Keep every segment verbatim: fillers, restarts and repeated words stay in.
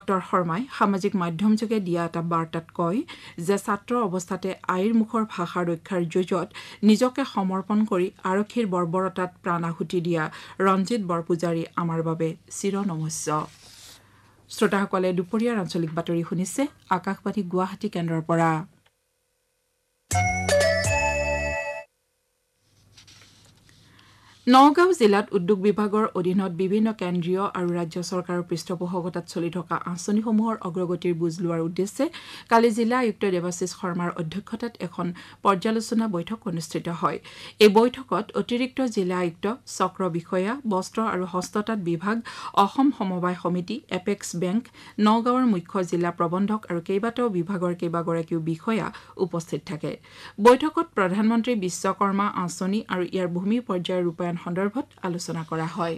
Doctor শৰ্মাই সামাজিক মাধ্যমযোগে দিয়া এটা বাৰ্তাত কয় যে ছাত্ৰ অৱস্থাতে আইৰ মুখৰ ভাষা ৰক্ষাৰ যুঁজত নিজকে সমৰ্পণ কৰি আৰক্ষীৰ বৰ্বৰতাত প্ৰাণ আহুতি দিয়া ৰঞ্জিত বৰপূজাৰী আমাৰ বাবে চিৰনমস্য। শ্ৰোতাসকলে দুপৰীয়াৰ আঞ্চলিক বাতৰি শুনিছে আকাশবাণী গুৱাহাটী কেন্দ্ৰৰ পৰা। নগাঁও জিলাত উদ্যোগ বিভাগৰ অধীনত বিভিন্ন কেন্দ্ৰীয় আৰু ৰাজ্য চৰকাৰৰ পৃষ্ঠপোষকতাত চলি থকা আঁচনিসমূহৰ অগ্ৰগতিৰ বুজ লোৱাৰ উদ্দেশ্যে কালি জিলা আয়ুক্ত দেৱাশিষ শৰ্মাৰ অধ্যক্ষতাত এখন পৰ্যালোচনা বৈঠক অনুষ্ঠিত হয়। এই বৈঠকত অতিৰিক্ত জিলা আয়ুক্ত, চক্ৰ বিষয়া, বস্ত্ৰ আৰু হস্ততাঁত বিভাগ, অসম সমবায় সমিতি, এপেক্স বেংক, নগাঁৱৰ মুখ্য জিলা প্ৰবন্ধক আৰু কেইবাটাও বিভাগৰ কেইবাগৰাকীও বিষয়া উপস্থিত থাকে। বৈঠকত প্ৰধানমন্ত্ৰী বিশ্বকৰ্মা আঁচনি আৰু ইয়াৰ ভূমি পৰ্যায়ৰ ৰূপায়ণ সন্দৰ্ভত আলোচনা কৰা হয়।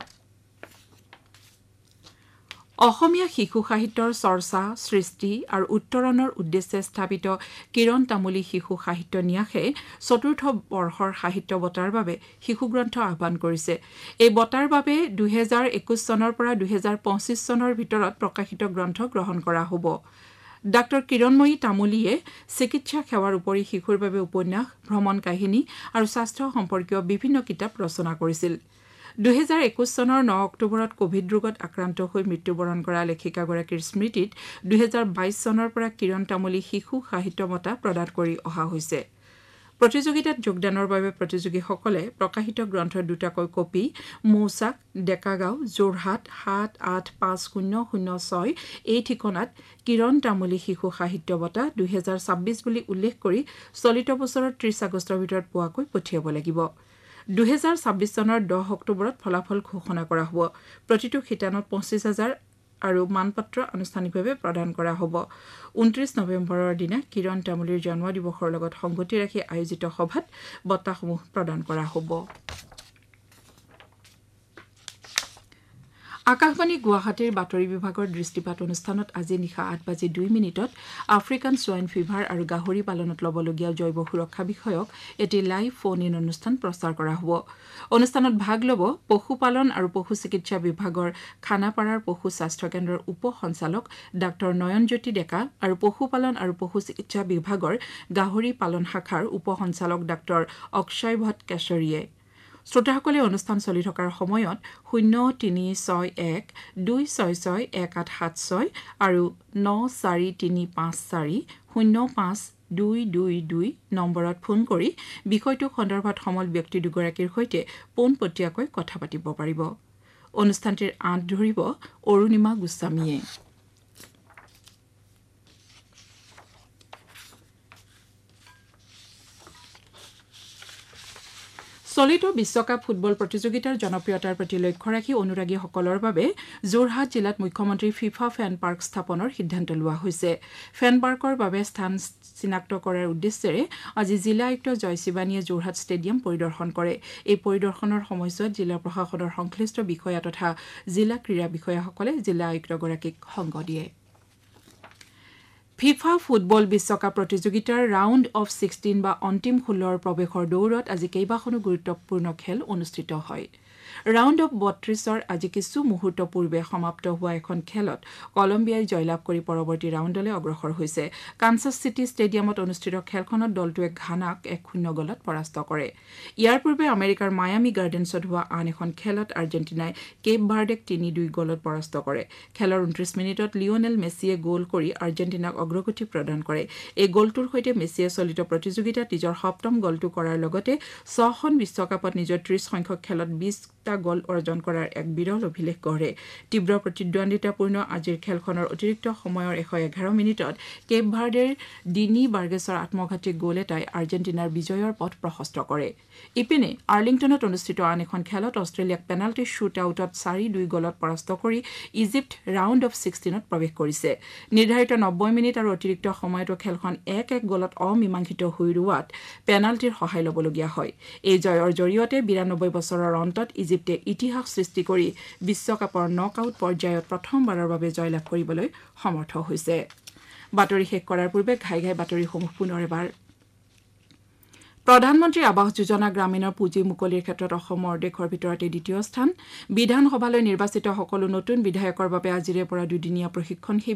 অসমীয়া শিশু সাহিত্যৰ চৰ্চা, সৃষ্টি আৰু উত্তৰণৰ উদ্দেশ্যে স্থাপিত কিৰণ তামুলী শিশু সাহিত্য ন্যাসে চতুৰ্থ বৰ্ষৰ সাহিত্য বঁটাৰ বাবে শিশু গ্ৰন্থ আহ্বান কৰিছে। এই বঁটাৰ বাবে দুহেজাৰ একৈশ চনৰ পৰা দুহেজাৰ পঁচিছ চনৰ ভিতৰত প্ৰকাশিত গ্ৰন্থ গ্ৰহণ কৰা হ'ব। ডাঃ কিৰণময়ী তামুলীয়ে চিকিৎসা সেৱাৰ উপৰি শিশুৰ বাবে উপন্যাস, ভ্ৰমণ কাহিনী আৰু স্বাস্থ্য সম্পৰ্কীয় বিভিন্ন কিতাপ ৰচনা কৰিছিল। দুহেজাৰ একৈশ চনৰ ন অক্টোবৰত কভিড ৰোগত আক্ৰান্ত হৈ মৃত্যুবৰণ কৰা লেখিকাগৰাকীৰ স্মৃতিত দুহেজাৰ বাইশ চনৰ পৰা কিৰণ তামুলী শিশু সাহিত্য বঁটা প্ৰদান কৰি অহা হৈছে। প্ৰতিযোগিতাত যোগদানৰ বাবে প্ৰতিযোগীসকলে প্ৰকাশিত গ্ৰন্থৰ দুটাকৈ কপি মৌচাক, ডেকাগাঁও, যোৰহাট সাত আঠ পাঁচ শূন্য শূন্য ছয় এই ঠিকনাত কিৰণ তামুলী শিশু সাহিত্য বঁটা দুহেজাৰ ছাব্বিছ বুলি উল্লেখ কৰি চলিত বছৰৰ ত্ৰিশ আগষ্টৰ ভিতৰত পোৱাকৈ পঠিয়াব লাগিব। দুহেজাৰ ছাব্বিছ চনৰ দহ অক্টোবৰত ফলাফল ঘোষণা কৰা হ'ব। প্ৰতিটো শিতানত পঁচিছ হাজাৰ আৰু মানপত্ৰ আনুষ্ঠানিকভাৱে প্ৰদান কৰা হ'ব। ঊনত্ৰিশ নৱেম্বৰৰ দিনা কিৰণ তামুলীৰ জন্ম দিৱসৰ লগত সংগতি ৰাখি আয়োজিত সভাত বঁটাসমূহ প্ৰদান কৰা হ'ব। আকাশবাণী গুৱাহাটীৰ বাতৰি বিভাগৰ দৃষ্টিপাত অনুষ্ঠানত আজি নিশা আঠ বাজি দুই মিনিটত আফ্ৰিকান ছোৱাইন ফিভাৰ আৰু গাহৰি পালনত ল'বলগীয়া জৈৱ সুৰক্ষা বিষয়ক এটি লাইভ ফোন ইন অনুষ্ঠান প্ৰচাৰ কৰা হ'ব। অনুষ্ঠানত ভাগ ল'ব পশুপালন আৰু পশু চিকিৎসা বিভাগৰ খানাপাৰাৰ পশু স্বাস্থ্য কেন্দ্ৰৰ উপ সঞ্চালক ডাঃ নয়নজ্যোতি ডেকা আৰু পশুপালন আৰু পশু চিকিৎসা বিভাগৰ গাহৰি পালন শাখাৰ উপ সঞ্চালক ডাঃ অক্ষয় ভট্ট কেশৰীয়ে। শ্ৰোতাসকলে অনুষ্ঠান চলি থকাৰ সময়ত শূন্য তিনি ছয় এক দুই ছয় ছয় এক আঠ সাত ছয় আৰু ন চাৰি তিনি পাঁচ চাৰি শূন্য পাঁচ দুই দুই দুই নম্বৰত ফোন কৰি বিষয়টো সন্দৰ্ভত সমল ব্যক্তি দুগৰাকীৰ সৈতে পোনপটীয়াকৈ কথা পাতিব পাৰিব। অনুষ্ঠানটিৰ আঁত ধৰিব অৰুণিমা গোস্বামীয়ে। চলিত বিশ্বকাপ ফুটবল প্ৰতিযোগিতাৰ জনপ্ৰিয়তাৰ প্ৰতি লক্ষ্য ৰাখি অনুৰাগীসকলৰ বাবে যোৰহাট জিলাত মুখ্যমন্ত্ৰী ফিফা ফেন পাৰ্ক স্থাপনৰ সিদ্ধান্ত লোৱা হৈছে। ফেন পাৰ্কৰ বাবে স্থান চিনাক্ত কৰাৰ উদ্দেশ্যেৰে আজি জিলা আয়ুক্ত জয় শিৱানীয়ে যোৰহাট ষ্টেডিয়াম পৰিদৰ্শন কৰে। এই পৰিদৰ্শনৰ সময়ছোৱাত জিলা প্ৰশাসনৰ সংশ্লিষ্ট বিষয়া তথা জিলা ক্ৰীড়া বিষয়াসকলে জিলা আয়ুক্তগৰাকীক সংগ দিয়ে। ফিফা ফুটবল বিশ্বকাপ প্ৰতিযোগিতাৰ ৰাউণ্ড অফ ছিক্সটিন বা অন্তিম ষোল্লৰ প্ৰৱেশৰ দৌৰত আজি কেইবাখনো গুৰুত্বপূৰ্ণ খেল অনুষ্ঠিত হয়। ৰাউণ্ড অফ বত্ৰিশৰ আজি কিছু মুহূৰ্ত পূৰ্বে সমাপ্ত হোৱা এখন খেলত কলম্বিয়াই জয়লাভ কৰি পৰৱৰ্তী ৰাউণ্ডলৈ অগ্ৰসৰ হৈছে। কানচাছ চিটি ষ্টেডিয়ামত অনুষ্ঠিত খেলখনত দলটোৱে ঘানাক এক শূন্য গলত পৰাস্ত কৰে। ইয়াৰ পূৰ্বে আমেৰিকাৰ মায়ামি গাৰ্ডেন্সত হোৱা আন এখন খেলত আৰ্জেণ্টিনাই কেপ ভাৰ্ডেক তিনি দুই গলত পৰাস্ত কৰে। খেলৰ ঊনত্ৰিশ মিনিটত লিঅনেল মেছিয়ে গ'ল কৰি আৰ্জেণ্টিনাক অগ্ৰগতি প্ৰদান কৰে। এই গ'লটোৰ সৈতে মেছিয়ে চলিত প্ৰতিযোগিতাত নিজৰ সপ্তম গ'লটো কৰাৰ লগতে ছখন বিশ্বকাপত নিজৰ ত্ৰিশ সংখ্যক খেলত বিশটা গ'ল অৰ্জন কৰাৰ এক বিৰল অভিলেখ গঢ়ে। তীব্ৰ প্ৰতিদ্বন্দ্বিতাপূৰ্ণ আজিৰ খেলখনৰ অতিৰিক্ত সময়ৰ এশ এঘাৰ মিনিটত কেপ ভাৰ্ডেৰ ডিনি বাৰ্গেছৰ আত্মঘাতী গ'ল এটাই আৰ্জেণ্টিনাৰ বিজয়ৰ পথ প্ৰশস্ত কৰে। ইপিনে আৰ্লিংটনত অনুষ্ঠিত আন এখন খেলত অষ্ট্ৰেলিয়াক পেনাল্টি শ্বুট আউটত চাৰি দুই গলত পৰাস্ত কৰি ইজিপ্ত ৰাউণ্ড অফ ছিক্সটিনত প্ৰৱেশ কৰিছে। নিৰ্ধাৰিত নব্বৈ মিনিট আৰু অতিৰিক্ত সময়তো খেলখন এক এক গলত অমীমাংসিত হৈ ৰোৱাত পেনাল্টিৰ সহায় ল'বলগীয়া হয়। এই জয়ৰ জৰিয়তে বিৰানব্বৈ বছৰৰ অন্তত ইজিপ্তে ইতিহাস সৃষ্টি কৰি বিশ্বকাপৰ নক আউট পৰ্যায়ত প্ৰথমবাৰৰ বাবে জয়লাভ কৰিবলৈ সমৰ্থ হৈছে। বাতৰি শেষ কৰাৰ পূৰ্বে ঘাই ঘাই বাতৰিসমূহ পুনৰ এবাৰ। প্ৰধানমন্ত্ৰী আৱাস যোজনা গ্ৰামীণৰ পুঁজি মুকলিৰ ক্ষেত্ৰত অসমৰ দেশৰ ভিতৰতে দ্বিতীয় স্থান। বিধানসভালৈ নিৰ্বাচিত সকলো নতুন বিধায়কৰ বাবে আজিৰে পৰা দুদিনীয়া প্ৰশিক্ষণ শিবিৰ